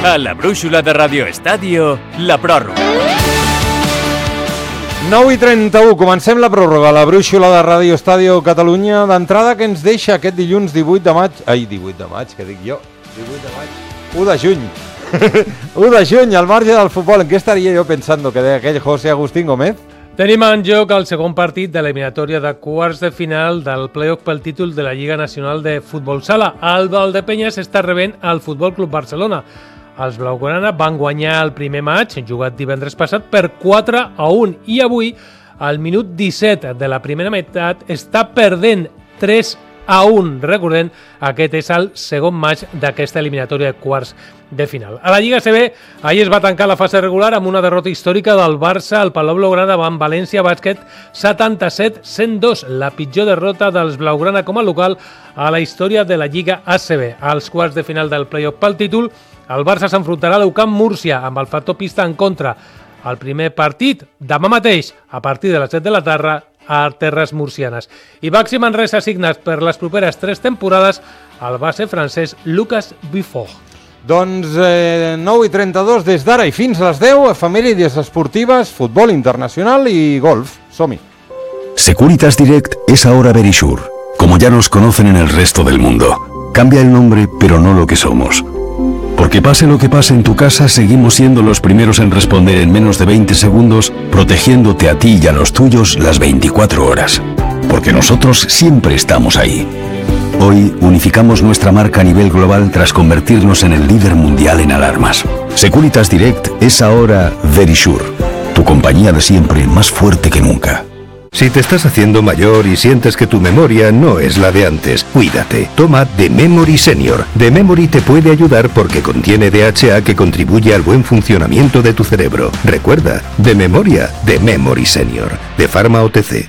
A la brúixola de Radio Estadio, la pròrroga. 9:31, comencem la pròrroga, la brúixola de Radio Estadio Catalunya, d'entrada que ens deixa aquest dilluns 18 de maig, què dic jo? 18 de maig, 1 de juny, 1 de juny, al marge del futbol. ¿En què estaria jo pensando que deia aquell José Agustín Gómez? Tenim en joc el segon partit de l'eliminatòria de quarts de final del play-off pel títol de la Lliga Nacional de Futbol Sala. El Valdepenyes està rebent el Futbol Club Barcelona. Els blaugrana van guanyar el primer maig, jugat divendres passat, per 4-1 i avui, al minut 17 de la primera meitat, està perdent 3-1. Recordem, aquest és el segon maig d'aquesta eliminatòria de quarts de final. A la Lliga CB, ahir es va tancar la fase regular amb una derrota històrica del Barça al Palau Blaugrana davant València Bàsquet 77-102, la pitjor derrota dels blaugrana com a local a la història de la Lliga ACB. Als quarts de final del play-off pel títol, el Barça s'enfrontarà a l'Eucamp Múrcia amb el factor pista en contra. El primer partit, demà mateix, a partir de les 7 de la tarda, a terres murcianes. I Baxi Manresa assignat per les properes 3 temporades al base francès Lucas Buffon. Doncs 9:32, des d'ara i fins a les 10, efemèrides esportives, futbol internacional i golf. Som-hi. Securitas Direct es ahora Verisure, como ya nos conocen en el resto del mundo. Cambia el nombre, pero no lo que somos. Porque pase lo que pase en tu casa, seguimos siendo los primeros en responder en menos de 20 segundos, protegiéndote a ti y a los tuyos las 24 horas. Porque nosotros siempre estamos ahí. Hoy unificamos nuestra marca a nivel global tras convertirnos en el líder mundial en alarmas. Securitas Direct es ahora Verisure, tu compañía de siempre más fuerte que nunca. Si te estás haciendo mayor y sientes que tu memoria no es la de antes, cuídate. Toma The Memory Senior. The Memory te puede ayudar porque contiene DHA que contribuye al buen funcionamiento de tu cerebro. Recuerda, de memoria, The Memory Senior. De Pharma OTC.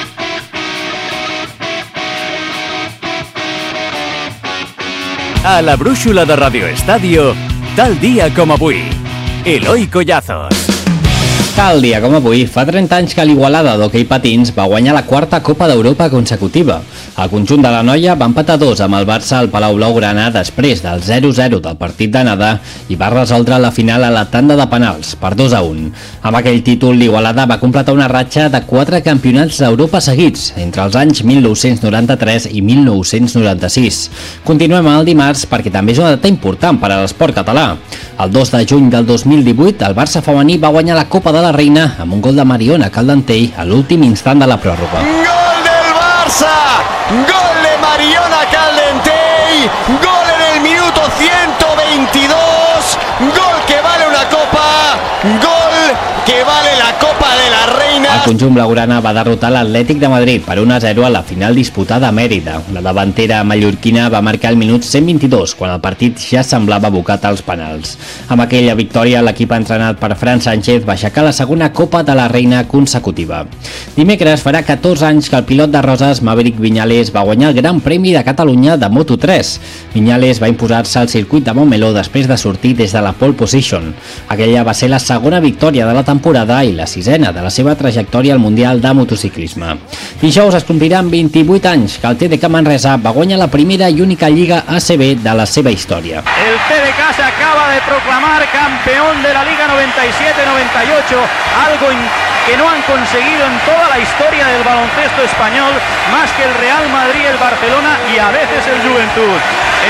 A la brúixola de Radio Estadio, tal dia com avui. Eloi Collazos. Tal dia com avui, fa 30 anys que l'Igualada d'hoquei patins va guanyar la quarta Copa d'Europa consecutiva. El conjunt de la noia va empatar 2 amb el Barça al Palau Blaugrana després del 0-0 del partit d'anada i va resoldre la final a la tanda de penals per 2-1. Amb aquell títol, l'Igualada va completar una ratxa de 4 campionats d'Europa seguits entre els anys 1993 i 1996. Continuem el dimarts perquè també és una data important per a l'esport català. El 2 de juny del 2018, el Barça femení va guanyar la Copa de la Reina amb un gol de Mariona Caldentey a l'últim instant de la pròrroga. ¡Gol del Barça! ¡Gol de Mariona Caldentey! ¡Gol en el minuto 122! ¡Gol que vale una copa! ¡Gol que vale la Copa de la Reina! El conjunt blaugrana va derrotar l'Atlètic de Madrid per 1-0 a la final disputada a Mèrida. La davantera mallorquina va marcar el minut 122, quan el partit ja semblava abocat als penals. Amb aquella victòria, l'equip entrenat per Fran Sánchez va aixecar la segona Copa de la Reina consecutiva. Dimecres farà 14 anys que el pilot de Roses, Maverick Viñales, va guanyar el Gran Premi de Catalunya de Moto3. Viñales va imposar-se al circuit de Montmeló després de sortir des de la pole position. Aquella va ser la segona victòria de la temporada i la 6ena de la seva trajectòria al Mundial de Motociclisme. Dijous es compliran 28 anys que el TDK Manresa va guanyar la primera i única Lliga ACB de la seva història. El TDK se acaba de proclamar campeón de la Liga 97-98, algo que no han conseguido en toda la historia del baloncesto español, más que el Real Madrid, el Barcelona y a veces el Juventud.